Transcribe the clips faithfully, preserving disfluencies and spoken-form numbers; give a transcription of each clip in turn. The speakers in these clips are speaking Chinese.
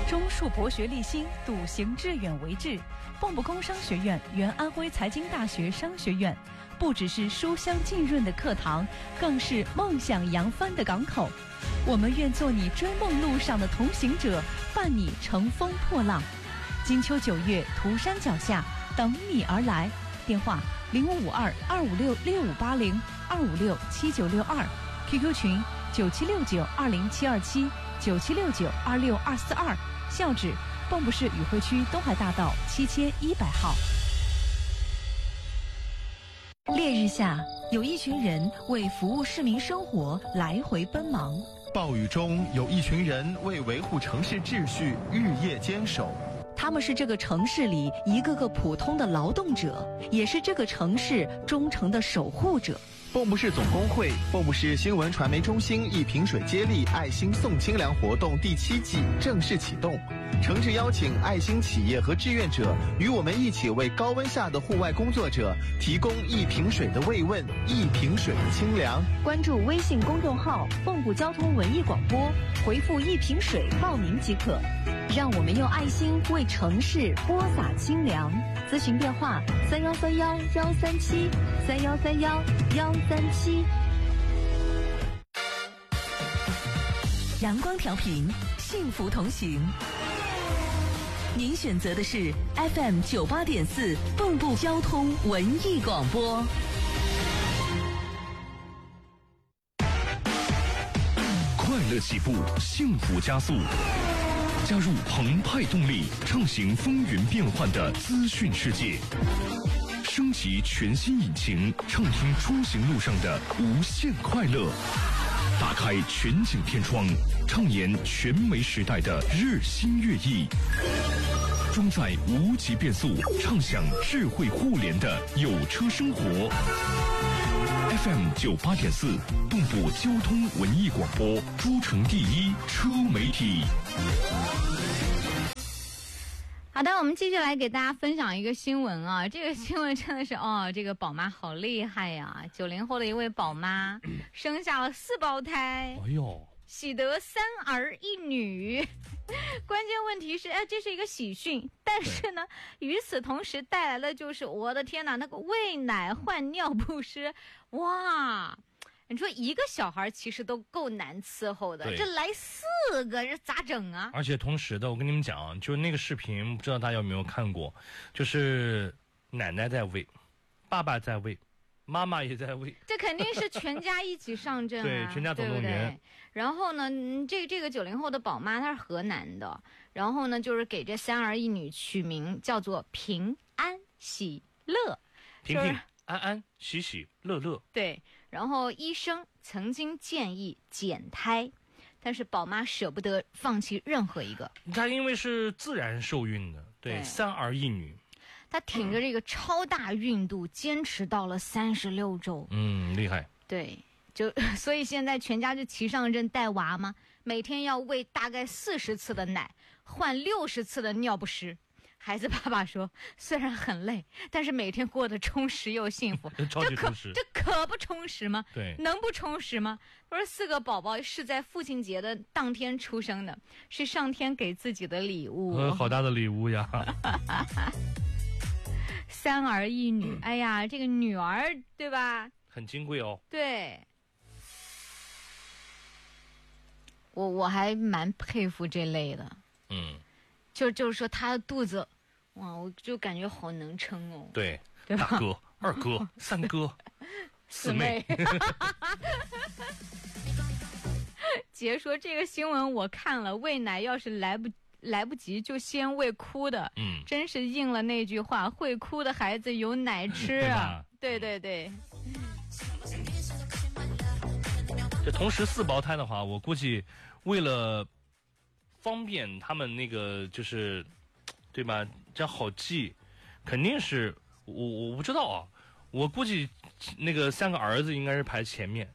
中树博学立心，笃行致远为志。蚌埠工商学院原安徽财经大学商学院，不只是书香浸润的课堂，更是梦想扬帆的港口。我们愿做你追梦路上的同行者，伴你乘风破浪。金秋九月，涂山脚下，等你而来。电话零五五二二五六六五八零二五六七九六二 ，Q Q 群九七六九二零七二七九七六九二六二四二，校址蚌埠市宇汇区东海大道七千一百号。烈日下，有一群人为服务市民生活来回奔忙； 暴雨中，有一群人为维护城市秩序日夜坚守。 他们是这个城市里一个个普通的劳动者，也是这个城市忠诚的守护者。 蚌埠市总工会、蚌埠市新闻传媒中心一瓶水接力爱心送清凉活动第七季正式启动，诚挚邀请爱心企业和志愿者与我们一起为高温下的户外工作者提供一瓶水的慰问，一瓶水的清凉。 关注微信公众号蚌埠交通文艺广播，回复一瓶水报名即可。让我们用爱心为城市播撒清凉。咨询电话三幺三幺幺三七三幺三幺幺三七。阳光调频，幸福同行。您选择的是 F M 九八点四蚌埠交通文艺广播。 快乐起步，幸福加速。加入澎湃动力，畅行风云变幻的资讯世界，升级全新引擎，畅听出行路上的无限快乐。打开全景天窗，畅言全媒时代的日新月异。装载无极变速，畅享智慧互联的有车生活。F M 九八点四，蚌埠交通文艺广播，诸城第一车媒体。 好的，我们继续来给大家分享一个新闻啊，这个新闻真的是哦，这个宝妈好厉害呀！九零后的一位宝妈生下了四胞胎， 哎呦， 喜得三儿一女。关键问题是，哎，这是一个喜讯，但是呢，与此同时带来的就是，我的天哪，那个喂奶换尿不湿，哇！你说一个小孩其实都够难伺候的，这来四个，这咋整啊？ 而且同时的，我跟你们讲，就是那个视频，不知道大家有没有看过，就是奶奶在喂，爸爸在喂，妈妈也在喂， 这肯定是全家一起上阵啊！ 对，全家总动员。 对对，然后呢，这这个九零后的宝妈她是河南的，然后呢，就是给这三儿一女取名叫做平安喜乐， 平平安安喜喜乐乐。 对，然后医生曾经建议减胎，但是宝妈舍不得放弃任何一个。 她因为是自然受孕的，对，对三儿一女。 她挺着这个超大孕肚，坚持到了三十六周。 嗯，厉害。 对，就所以现在全家就齐上阵带娃嘛，每天要喂大概四十次的奶，换六十次的尿不湿。孩子爸爸说，虽然很累，但是每天过得充实又幸福。 超级充实， 这可这可不充实吗？ 对， 能不充实吗？他说四个宝宝是在父亲节的当天出生的，是上天给自己的礼物。 呃，好大的礼物呀！ 三儿一女，哎呀，这个女儿对吧？ 很金贵哦。 对，我我还蛮佩服这类的。 嗯， 就就是说她的肚子，哇，我就感觉好能撑哦。 对， 对吧？ 大哥、二哥、三哥、四妹。 姐说这个新闻我看了，喂奶要是来不来不及就先喂哭的， 嗯， 真是应了那句话，会哭的孩子有奶吃啊。对对对。 这同时四胞胎的话，我估计为了方便他们那个就是对吧，这样好记，肯定是我我不知道啊，我估计那个三个儿子应该是排前面。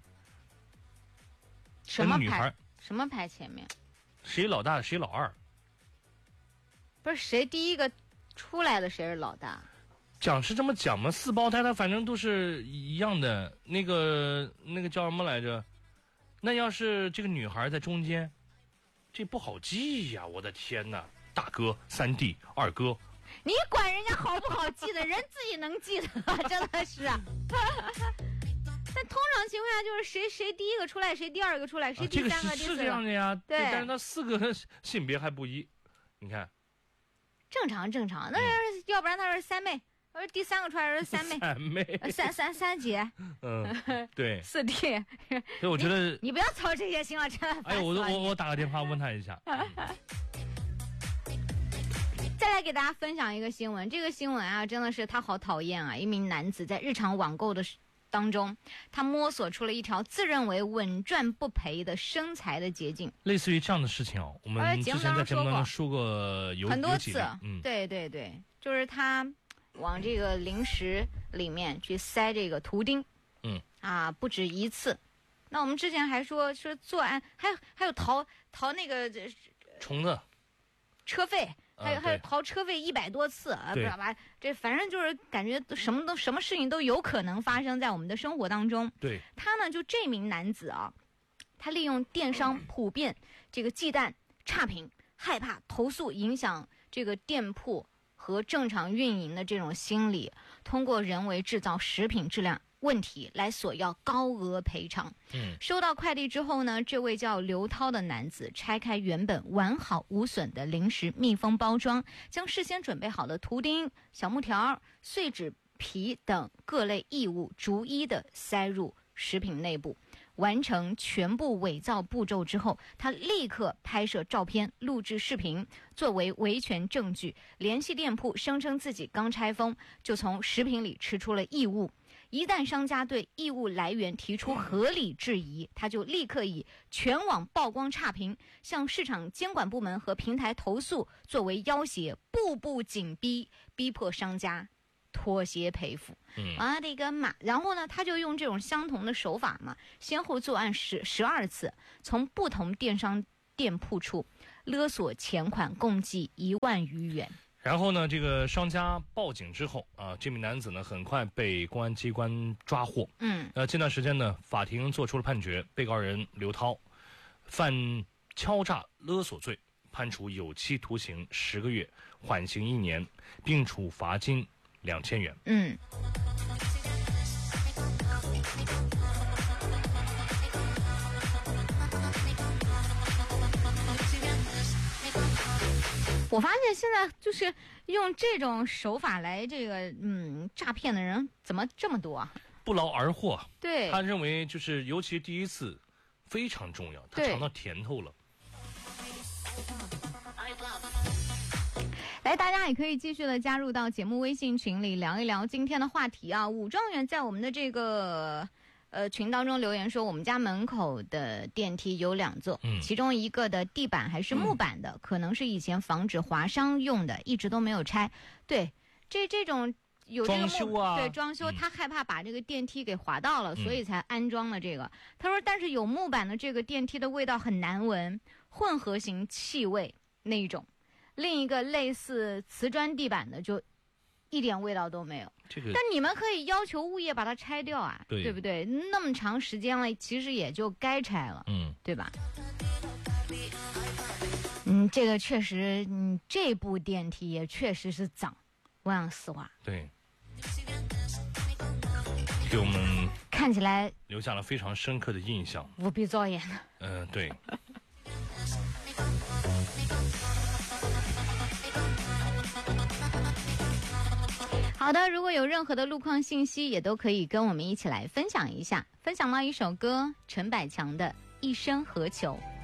什么排？ 女孩什么排前面？ 谁老大谁老二？ 不是谁第一个出来的谁是老大？ 讲是这么讲嘛，四胞胎它反正都是一样的。那个那个叫什么来着？那要是这个女孩在中间， 这不好记呀！我的天哪，大哥、三弟、二哥， 你管人家好不好记的，人自己能记得，真的是。但通常情况下就是谁谁第一个出来，谁第二个出来，谁第三个、 啊、这个是第四个。 是这样的呀， 对。 但是他四个性别还不一，你看。 正常正常，那要是、嗯、要不然他是三妹，要是第三个出来是三妹。 三妹。 三三三姐。 嗯，对。 四弟。 所以我觉得你, 你不要操这些心了，真的。 哎呦，我我我打个电话问他一下。嗯再来给大家分享一个新闻，这个新闻啊，真的是他好讨厌啊！一名男子在日常网购的当中，他摸索出了一条自认为稳赚不赔的生财的捷径。 类似于这样的事情哦，我们之前在节目当中说过有很多次， 嗯， 对对对，就是他往这个零食里面去塞这个图钉， 嗯啊，不止一次。那我们之前还说说作案，还有还有逃逃那个虫子车费。还有、 啊、 还有逃车费一百多次啊， 不知道吧？这反正就是感觉什么都什么事情都有可能发生在我们的生活当中。 对， 他呢就这名男子啊，他利用电商普遍这个忌惮差评、害怕投诉影响这个店铺和正常运营的这种心理，通过人为制造食品质量问题来索要高额赔偿。 嗯， 收到快递之后呢，这位叫刘涛的男子拆开原本完好无损的零食密封包装，将事先准备好的图钉、小木条、碎纸皮等各类异物逐一的塞入食品内部。完成全部伪造步骤之后，他立刻拍摄照片、录制视频作为维权证据，联系店铺，声称自己刚拆封就从食品里吃出了异物。一旦商家对异物来源提出合理质疑，他就立刻以全网曝光差评、向市场监管部门和平台投诉作为要挟，步步紧逼，逼迫商家妥协赔付。 嗯， 我的个妈！然后呢，他就用这种相同的手法嘛，先后作案十十二次，从不同电商店铺处勒索钱款，共计一万余元。 然后呢，这个商家报警之后啊，这名男子呢很快被公安机关抓获。 嗯， 呃，这段时间呢，法庭作出了判决，被告人刘涛犯敲诈勒索罪，判处有期徒刑十个月，缓刑一年，并处罚金两千元。 嗯。我发现现在就是用这种手法来这个嗯诈骗的人怎么这么多啊？ 不劳而获。 对， 他认为就是尤其第一次非常重要，他尝到甜头了。 来，大家也可以继续的加入到节目微信群里聊一聊今天的话题啊。武状元在我们的这个呃群当中留言说，我们家门口的电梯有两座， 嗯， 其中一个的地板还是木板的，嗯，可能是以前防止划伤用的，一直都没有拆。对，这这种有这个装修啊， 对装修，嗯，他害怕把这个电梯给划到了，嗯，所以才安装了这个。他说，但是有木板的这个电梯的味道很难闻，混合型气味那一种。另一个类似瓷砖地板的就一点味道都没有。 这个， 但你们可以要求物业把它拆掉啊， 对, 对不对？那么长时间了，其实也就该拆了， 嗯， 对吧？嗯，这个确实，嗯，这部电梯也确实是脏，我讲实话。 对，给我们看起来留下了非常深刻的印象， 无比造眼。 嗯、呃，对。 好的，如果有任何的路况信息，也都可以跟我们一起来分享一下。分享到一首歌，陈百强的《一生何求》。